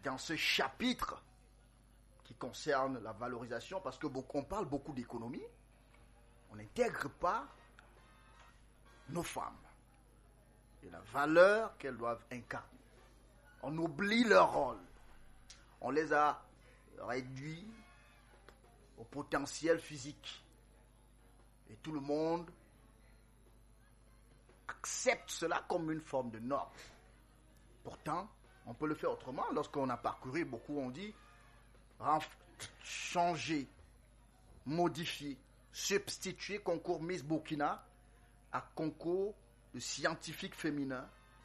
dans ce chapitre qui concerne la valorisation, parce que on parle beaucoup d'économie, on n'intègre pas nos femmes et la valeur qu'elles doivent incarner. On oublie leur rôle. On les a réduits au potentiel physique. Et tout le monde accepte cela comme une forme de norme. Pourtant, on peut le faire autrement. Lorsqu'on a parcouru, beaucoup ont dit changer, modifier, substituer concours Miss Burkina à concours de scientifiques féminins.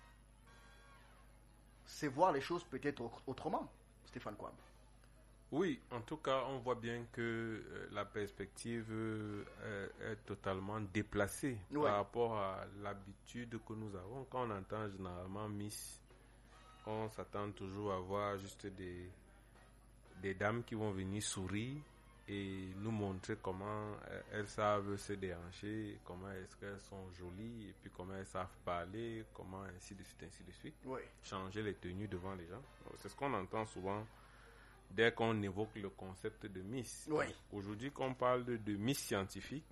C'est voir les choses peut-être autrement, Stéphane Kouam. Oui, en tout cas, on voit bien que la perspective est totalement déplacée par rapport à l'habitude que nous avons. Quand on entend généralement Miss, on s'attend toujours à voir juste des dames qui vont venir sourire et nous montrer comment elles savent se déhancher, comment est-ce qu'elles sont jolies, et puis comment elles savent parler, comment ainsi de suite, ainsi de suite. Oui. Changer les tenues devant les gens. C'est ce qu'on entend souvent dès qu'on évoque le concept de Miss. Oui. Aujourd'hui, quand on parle de Miss scientifique,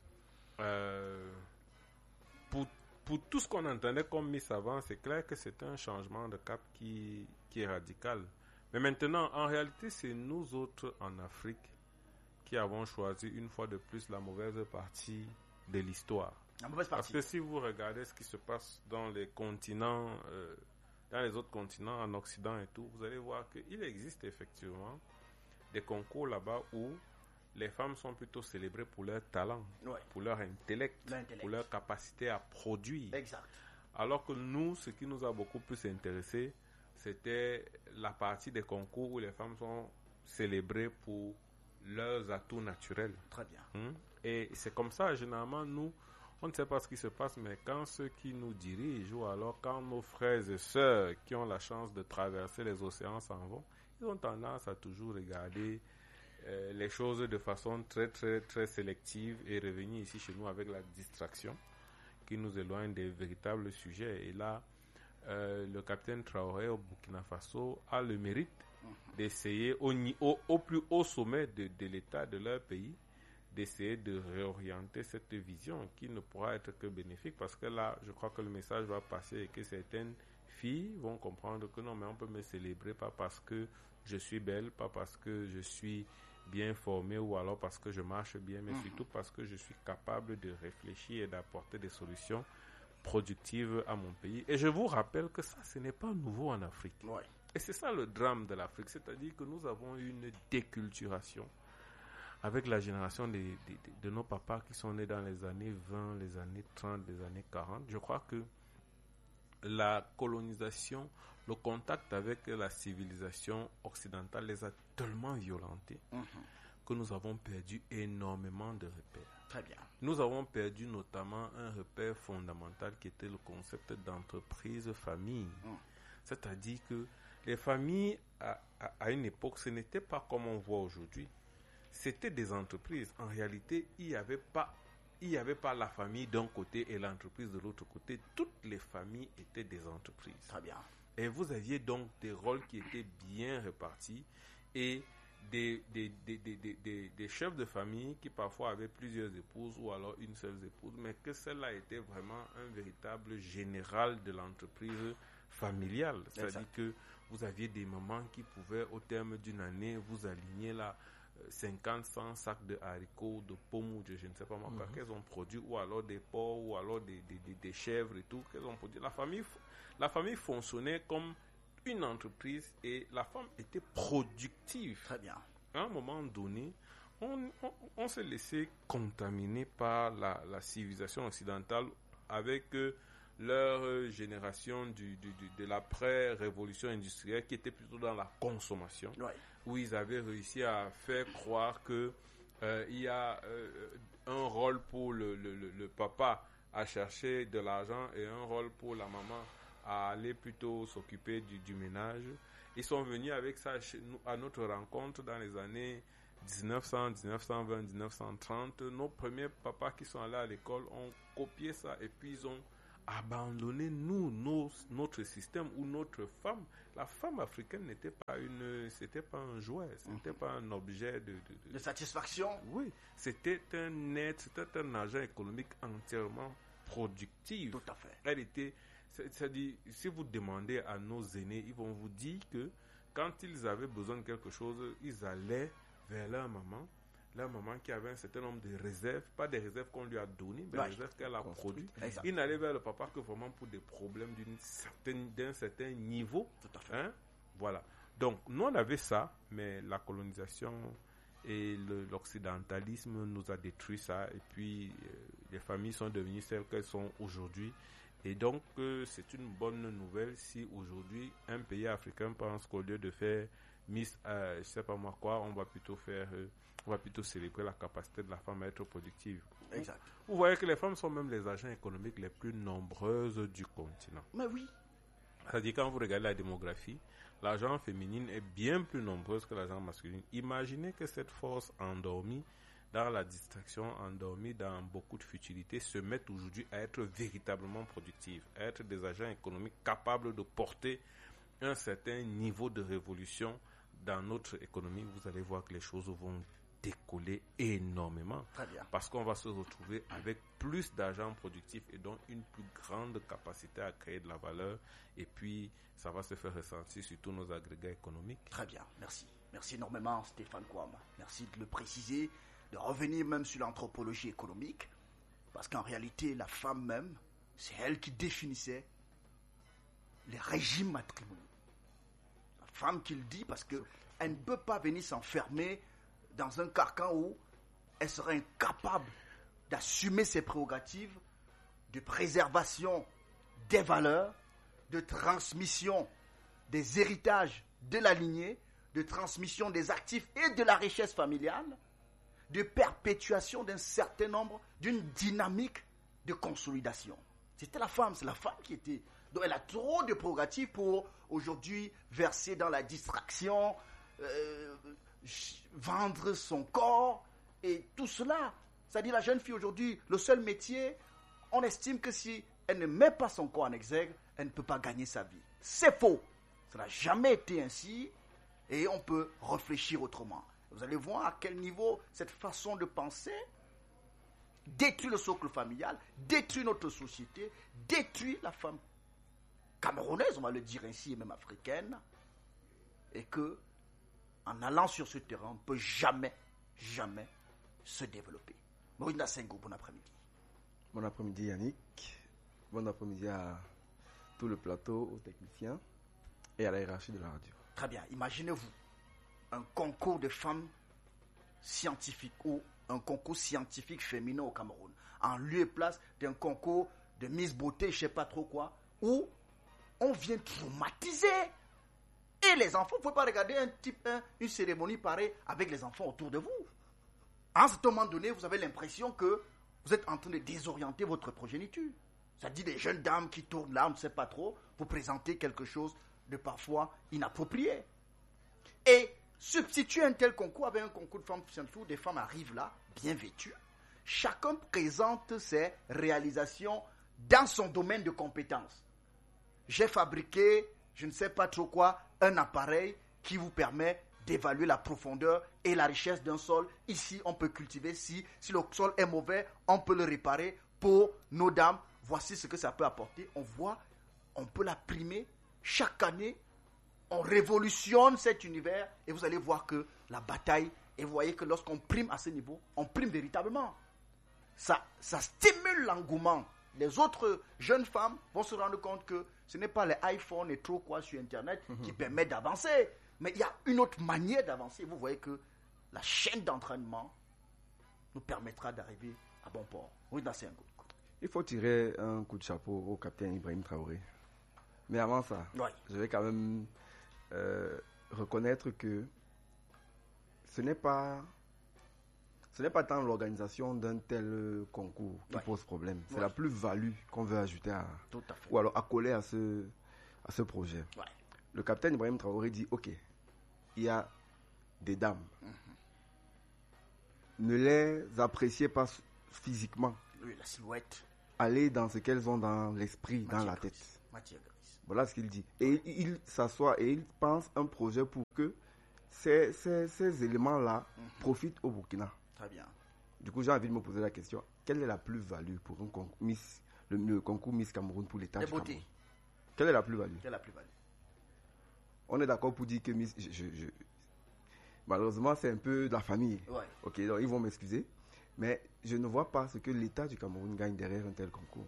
pour tout ce qu'on entendait comme Miss avant, c'est clair que c'est un changement de cap qui est radical. Mais maintenant, en réalité, c'est nous autres en Afrique qui avons choisi une fois de plus la mauvaise partie de l'histoire. La mauvaise partie. Parce que si vous regardez ce qui se passe dans les continents, dans les autres continents, en Occident et tout, vous allez voir qu'il existe effectivement des concours là-bas où les femmes sont plutôt célébrées pour leur talent, pour leur intellect, pour leur capacité à produire. Exact. Alors que nous, ce qui nous a beaucoup plus intéressé, c'était la partie des concours où les femmes sont célébrées pour leurs atouts naturels. Très bien. Et c'est comme ça, généralement, nous, on ne sait pas ce qui se passe, mais quand ceux qui nous dirigent, ou alors quand nos frères et sœurs qui ont la chance de traverser les océans s'en vont, ils ont tendance à toujours regarder les choses de façon très, très, très sélective et revenir ici chez nous avec la distraction qui nous éloigne des véritables sujets. Et là, le capitaine Traoré au Burkina Faso a le mérite d'essayer au plus haut sommet de l'État de leur pays, d'essayer de réorienter cette vision qui ne pourra être que bénéfique, parce que là, je crois que le message va passer et que certaines filles vont comprendre que non, mais on peut me célébrer pas parce que je suis belle, pas parce que je suis bien formée ou alors parce que je marche bien, mais surtout parce que je suis capable de réfléchir et d'apporter des solutions productives à mon pays. Et je vous rappelle que ça, ce n'est pas nouveau en Afrique. Et c'est ça le drame de l'Afrique, c'est-à-dire que nous avons une déculturation avec la génération de nos papas qui sont nés dans les années 20, les années 30, les années 40. Je crois que la colonisation, le contact avec la civilisation occidentale les a tellement violentés que nous avons perdu énormément de repères. Très bien. Nous avons perdu notamment un repère fondamental qui était le concept d'entreprise-famille. C'est-à-dire que les familles, à une époque, ce n'était pas comme on voit aujourd'hui. C'était des entreprises. En réalité, il n'y avait pas la famille d'un côté et l'entreprise de l'autre côté. Toutes les familles étaient des entreprises. Très bien. Et vous aviez donc des rôles qui étaient bien répartis et des chefs de famille qui parfois avaient plusieurs épouses ou alors une seule épouse, mais que celle-là était vraiment un véritable général de l'entreprise familiale. C'est-à-dire que vous aviez des mamans qui pouvaient, au terme d'une année, vous aligner là 50, 100 sacs de haricots, de pommes ou de je ne sais pas moi qu'elles ont produit, ou alors des porcs, ou alors des chèvres et tout qu'elles ont produit. La famille fonctionnait comme une entreprise et la femme était productive. Très bien. À un moment donné, on s'est laissé contaminer par la civilisation occidentale avec leur génération de l'après-révolution industrielle qui était plutôt dans la consommation, où ils avaient réussi à faire croire que il y a un rôle pour le papa à chercher de l'argent et un rôle pour la maman à aller plutôt s'occuper du ménage. Ils sont venus avec ça à notre rencontre dans les années 1900, 1920, 1930. Nos premiers papas qui sont allés à l'école ont copié ça et puis ils ont abandonné notre système où notre femme, la femme africaine n'était pas c'était pas un jouet, c'était pas un objet de satisfaction. Oui, c'était un agent économique entièrement productif. Tout à fait. Elle était, c'est-à-dire, si vous demandez à nos aînés, ils vont vous dire que quand ils avaient besoin de quelque chose, ils allaient vers leur maman qui avait un certain nombre de réserves, pas des réserves qu'on lui a données, mais des réserves qu'elle a produites. Il n'allait vers le papa que vraiment pour des problèmes d'un certain niveau. Tout à fait. Voilà. Donc, nous, on avait ça, mais la colonisation et l'occidentalisme nous a détruit ça. Et puis, les familles sont devenues celles qu'elles sont aujourd'hui. Et donc, c'est une bonne nouvelle si aujourd'hui, un pays africain pense qu'au lieu de faire Miss, je sais pas moi quoi, on va plutôt célébrer la capacité de la femme à être productive. Exact. Vous voyez que les femmes sont même les agents économiques les plus nombreuses du continent. Mais oui. C'est-à-dire, quand vous regardez la démographie, l'agent féminine est bien plus nombreuse que l'agent masculine. Imaginez que cette force endormie dans la distraction, endormie dans beaucoup de futilité, se mette aujourd'hui à être véritablement productive, à être des agents économiques capables de porter un certain niveau de révolution dans notre économie. Vous allez voir que les choses vont décoller énormément. Très bien. Parce qu'on va se retrouver avec plus d'argent productif et donc une plus grande capacité à créer de la valeur. Et puis, ça va se faire ressentir sur tous nos agrégats économiques. Très bien, merci. Merci énormément, Stéphane Kouama. Merci de le préciser, de revenir même sur l'anthropologie économique. Parce qu'en réalité, la femme même, c'est elle qui définissait les régimes matrimoniaux. La femme qui le dit parce qu'elle ne peut pas venir s'enfermer dans un carcan où elle serait incapable d'assumer ses prérogatives de préservation des valeurs, de transmission des héritages de la lignée, de transmission des actifs et de la richesse familiale, de perpétuation d'un certain nombre, d'une dynamique de consolidation. C'était la femme, c'est la femme qui était... Donc elle a trop de prérogatives pour aujourd'hui verser dans la distraction, vendre son corps et tout cela. C'est-à-dire la jeune fille aujourd'hui, le seul métier, on estime que si elle ne met pas son corps en exergue, elle ne peut pas gagner sa vie. C'est faux. Ça n'a jamais été ainsi et on peut réfléchir autrement. Vous allez voir à quel niveau cette façon de penser détruit le socle familial, détruit notre société, détruit la femme camerounaise, on va le dire ainsi, et même africaine, et que en allant sur ce terrain, on ne peut jamais se développer. Moïna Senghou, bon après-midi. Bon après-midi Yannick, bon après-midi à tout le plateau, aux techniciens et à la hiérarchie de la radio. Très bien, imaginez-vous un concours de femmes scientifiques ou un concours scientifique féminin au Cameroun, en lieu et place d'un concours de Miss Beauté, je ne sais pas trop quoi, où on vient traumatiser. Et les enfants, vous ne pouvez pas regarder une cérémonie pareille avec les enfants autour de vous. À un certain moment donné, vous avez l'impression que vous êtes en train de désorienter votre progéniture. C'est-à-dire des jeunes dames qui tournent là, on ne sait pas trop, vous présentez quelque chose de parfois inapproprié. Et substituer un tel concours avec un concours de femmes scientifiques où des femmes arrivent là, bien vêtues. Chacun présente ses réalisations dans son domaine de compétences. J'ai fabriqué, je ne sais pas trop quoi, un appareil qui vous permet d'évaluer la profondeur et la richesse d'un sol. Ici, on peut cultiver. Si le sol est mauvais, on peut le réparer. Pour nos dames, voici ce que ça peut apporter. On voit, on peut la primer. Chaque année, on révolutionne cet univers et vous allez voir que la bataille, et vous voyez que lorsqu'on prime à ce niveau, on prime véritablement. Ça stimule l'engouement. Les autres jeunes femmes vont se rendre compte que ce n'est pas les iPhones et trop quoi sur Internet qui permettent d'avancer. Mais il y a une autre manière d'avancer. Vous voyez que la chaîne d'entraînement nous permettra d'arriver à bon port. Oui, c'est un coup. Il faut tirer un coup de chapeau au capitaine Ibrahim Traoré. Mais avant ça, je vais quand même reconnaître que ce n'est pas tant l'organisation d'un tel concours qui pose problème. C'est la plus-value qu'on veut ajouter ou alors accoler à ce projet. Ouais. Le capitaine Ibrahim Traoré dit, ok, il y a des dames. Ne les appréciez pas physiquement. Oui, la silhouette. aller dans ce qu'elles ont dans l'esprit, dans la tête. Matière grise. Voilà ce qu'il dit. Et il s'assoit et il pense un projet pour que ces éléments-là profitent au Burkina. Très bien. Du coup, j'ai envie de me poser la question, quelle est la plus-value pour un concours le concours Miss Cameroun pour l'État du Cameroun? Quelle est la plus-value? On est d'accord pour dire que Miss... Malheureusement, c'est un peu de la famille. Ouais. Ok, donc ils vont m'excuser. Mais je ne vois pas ce que l'État du Cameroun gagne derrière un tel concours.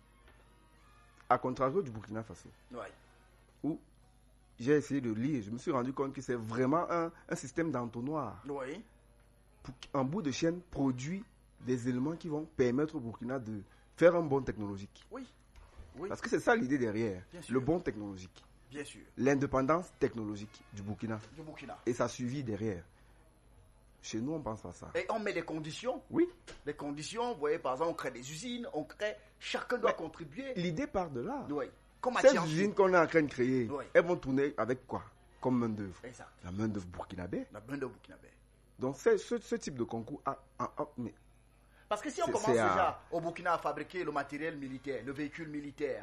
À contrario du Burkina Faso. Ouais. Où j'ai essayé de lire, je me suis rendu compte que c'est vraiment un système d'entonnoir. Oui. Un bout de chaîne produit des éléments qui vont permettre au Burkina de faire un bond technologique. Oui. Oui. Parce que c'est ça l'idée derrière. Le bond technologique. Bien sûr. L'indépendance technologique du Burkina. Du Burkina. Et ça suivi derrière. Chez nous, on pense à ça. Et on met des conditions. Oui. Les conditions, vous voyez, par exemple, on crée des usines, chacun doit contribuer. L'idée part de là. Oui. Comme ces usines qu'on est en train de créer, elles vont tourner avec quoi comme main d'œuvre? Exact. La main d'œuvre burkinabé. La main d'œuvre burkinabé. Donc ce type de concours mais parce que si on commence déjà au Burkina à fabriquer le matériel militaire, le véhicule militaire,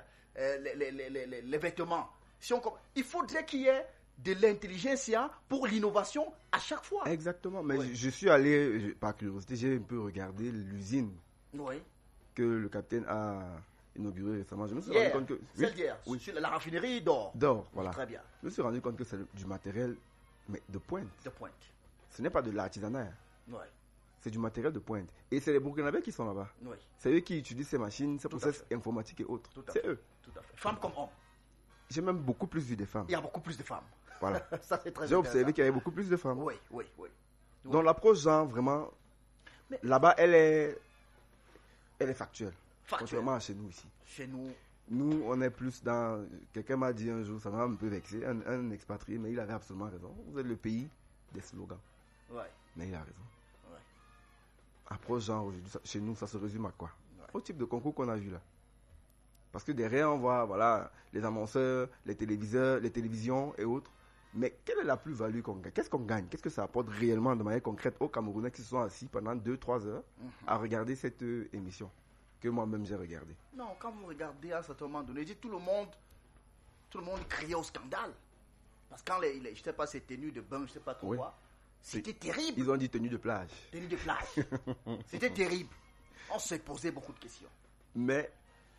les vêtements, il faudrait qu'il y ait de l'intelligentsia pour l'innovation à chaque fois. Exactement. Mais je suis allé, par curiosité, j'ai un peu regardé l'usine que le capitaine a inaugurée récemment. Je me suis rendu compte que... Celle-là, sur la raffinerie d'or. D'or, voilà. Très bien. Je me suis rendu compte que c'est du matériel mais de pointe. De pointe. Ce n'est pas de l'artisanat. Oui. C'est du matériel de pointe. Et c'est les Burkinabés qui sont là-bas. Oui. C'est eux qui utilisent ces machines, ces process informatiques et autres. C'est eux. Tout à fait. Femmes comme hommes. J'ai même beaucoup plus vu des femmes. Il y a beaucoup plus de femmes. Voilà. Ça, c'est très J'ai observé qu'il y avait beaucoup plus de femmes. Oui. Donc l'approche, genre, vraiment, là-bas, elle est factuelle. Contrairement à chez nous ici. Chez nous. Nous, on est plus dans... Quelqu'un m'a dit un jour, ça m'a un peu vexé, un expatrié, mais il avait absolument raison. Vous êtes le pays des slogans. Ouais. Mais il a raison. Ouais. Approche, genre, aujourd'hui, chez nous, ça se résume à quoi? Au type de concours qu'on a vu là. Parce que derrière, on voit, voilà, les annonceurs, les téléviseurs, les télévisions et autres. Mais quelle est la plus-value qu'on gagne? Qu'est-ce qu'on gagne? Qu'est-ce que ça apporte réellement de manière concrète aux Camerounais qui se sont assis pendant 2-3 heures à regarder cette émission que moi-même j'ai regardée? Non, quand vous regardez à un certain moment donné, tout le monde criait au scandale. Parce que quand je ne sais pas, ces tenues de bain, je ne sais pas trop quoi, c'était terrible. Ils ont dit tenue de plage. Tenue de plage. C'était terrible. On s'est posé beaucoup de questions. Mais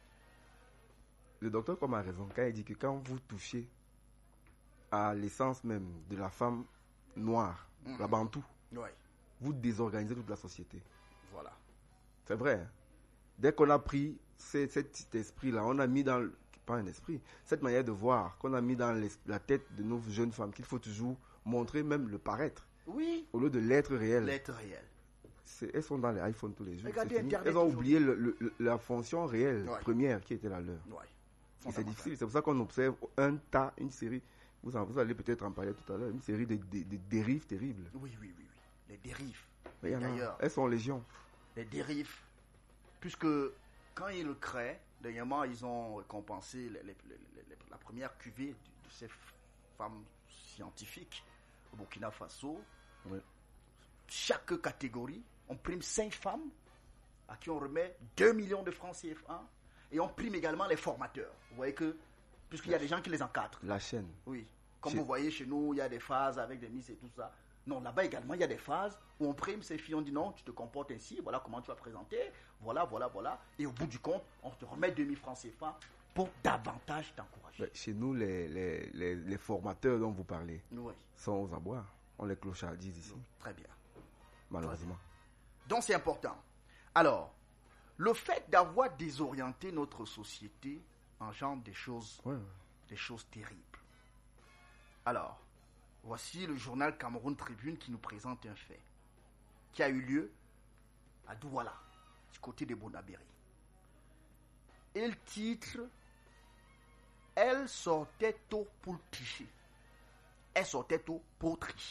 le docteur Kom a raison quand il dit que quand vous touchez à l'essence même de la femme noire, la bantou, vous désorganisez toute la société. Voilà. C'est vrai. Hein? Dès qu'on a pris cet esprit-là, on a mis dans... Pas un esprit, cette manière de voir qu'on a mis dans la tête de nos jeunes femmes, qu'il faut toujours montrer même le paraître. Oui. Au lieu de l'être réel. L'être réel. Elles sont dans les iPhones tous les jours. Elles ont oublié la fonction réelle, première, qui était la leur. Et c'est difficile. C'est pour ça qu'on observe une série. Vous allez peut-être en parler tout à l'heure. Une série de dérives terribles. Oui. Les dérives. Mais d'ailleurs, elles sont légion. Les dérives. Puisque quand ils le créent, dernièrement, ils ont récompensé la première cuvée de ces femmes scientifiques au Burkina Faso. Oui. Chaque catégorie, on prime 5 femmes à qui on remet 2 millions de francs CFA. Et on prime également les formateurs. Vous voyez que, puisqu'il y a des gens qui les encadrent. La chaîne. Oui. Comme vous voyez chez nous, il y a des phases avec des miss et tout ça. Non, là-bas également, il y a des phases où on prime ces filles, on dit non, tu te comportes ainsi, voilà comment tu vas présenter, voilà. Et au bout du compte, on te remet 2000 francs CFA pour davantage t'encourager. Chez nous, les formateurs dont vous parlez sont aux abois. On les clochardise ici. Très bien. Malheureusement. Donc c'est important. Alors, le fait d'avoir désorienté notre société engendre des choses terribles. Alors, voici le journal Cameroun Tribune qui nous présente un fait qui a eu lieu à Douala, du côté de Bonabéry. Et le titre, elle sortait tôt pour tricher. Elle sortait tôt pour tricher.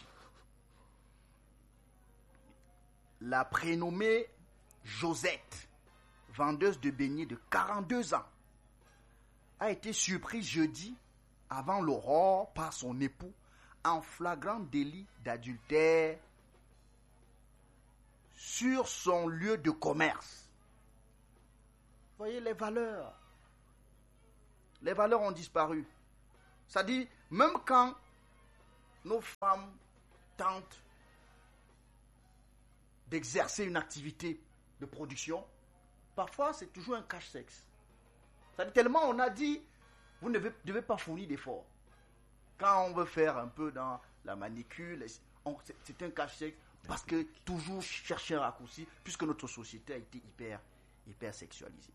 La prénommée Josette, vendeuse de beignets de 42 ans, a été surprise jeudi avant l'aurore par son époux en flagrant délit d'adultère sur son lieu de commerce. voyez, les valeurs ont disparu. C'est-à-dire, même quand nos femmes tentent d'exercer une activité de production, parfois c'est toujours un cache-sexe. C'est-à-dire, tellement on a dit, vous ne devez pas fournir d'efforts. Quand on veut faire un peu dans la manicure, c'est un cache-sexe parce que toujours chercher un raccourci, puisque notre société a été hyper sexualisée.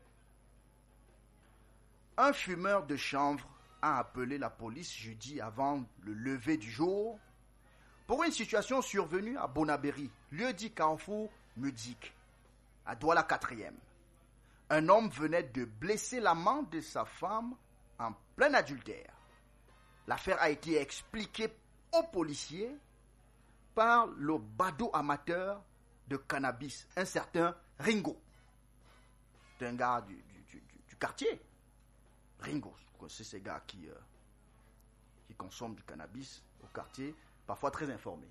Un fumeur de chanvre a appelé la police jeudi avant le lever du jour pour une situation survenue à Bonabéry, lieu dit Carrefour Mudik, à Douala 4e. Un homme venait de blesser l'amant de sa femme en plein adultère. L'affaire a été expliquée aux policiers par le badaud amateur de cannabis, un certain Ringo. C'est un gars du quartier. Ringo, c'est ces gars qui consomment du cannabis au quartier, parfois très informés.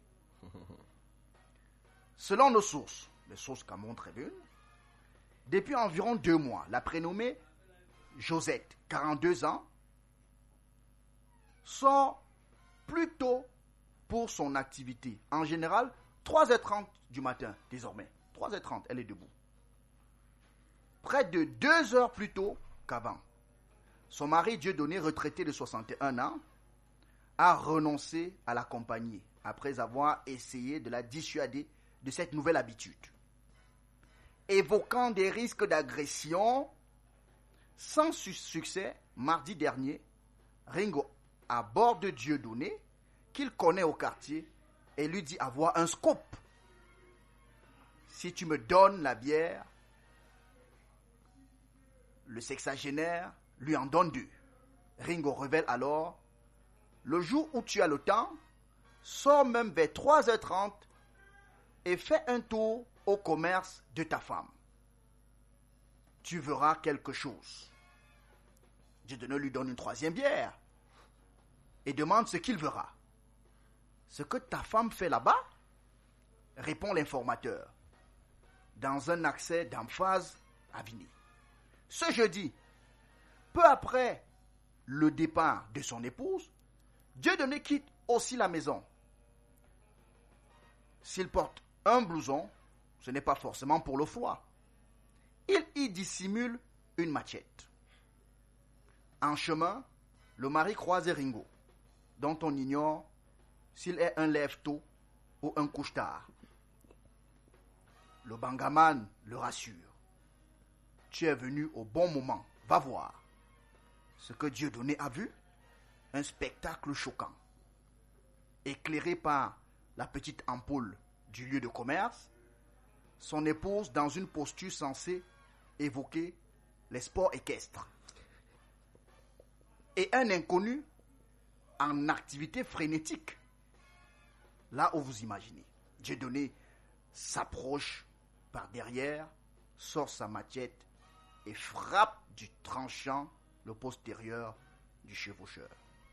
Selon nos sources, les sources Cameroun Tribune, depuis environ 2 mois, la prénommée Josette, 42 ans, sort plus tôt pour son activité. En général, 3h30 du matin, désormais. 3h30, elle est debout. Près de 2 heures plus tôt qu'avant. Son mari, Dieudonné, retraité de 61 ans, a renoncé à l'accompagner après avoir essayé de la dissuader de cette nouvelle habitude. Évoquant des risques d'agression, sans succès, mardi dernier, Ringo aborde Dieudonné, qu'il connaît au quartier, et lui dit avoir un scoop. Si tu me donnes la bière, le sexagénaire lui en donne 2. Ringo révèle alors, le jour où tu as le temps, sors même vers 3h30 et fais un tour au commerce de ta femme. Tu verras quelque chose. Dieudonné lui donne une 3e bière et demande ce qu'il verra. Ce que ta femme fait là-bas, répond l'informateur, dans un accès d'emphase aviné. Ce jeudi, peu après le départ de son épouse, Dieudonné quitte aussi la maison. S'il porte un blouson, ce n'est pas forcément pour le froid. Il y dissimule une machette. En chemin, le mari croise Ringo, dont on ignore s'il est un lève-tôt ou un couche-tard. Le bangaman le rassure. Tu es venu au bon moment, va voir. Ce que Dieudonné a vu, un spectacle choquant. Éclairé par la petite ampoule du lieu de commerce, son épouse dans une posture censée évoquer les sports équestres. Et un inconnu en activité frénétique. Là où vous imaginez, Dieudonné s'approche par derrière, sort sa machette et frappe du tranchant le postérieur du chevaucheur.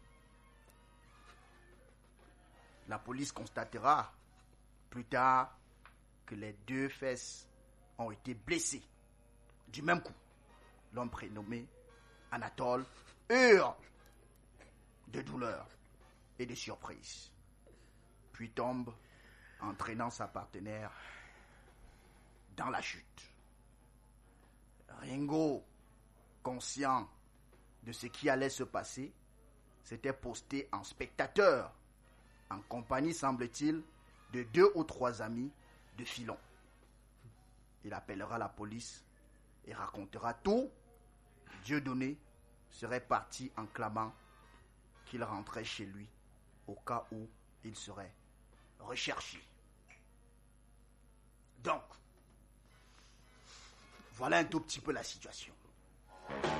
La police constatera plus tard que les 2 fesses ont été blessées du même coup. L'homme prénommé Anatole hurle de douleur et de surprise, puis tombe, entraînant sa partenaire dans la chute. Ringo, conscient de ce qui allait se passer, s'était posté en spectateur, en compagnie, semble-t-il, de 2 ou 3 amis de filon. Il appellera la police et racontera tout. Dieudonné serait parti en clamant qu'il rentrait chez lui au cas où il serait recherché. Donc, voilà un tout petit peu la situation.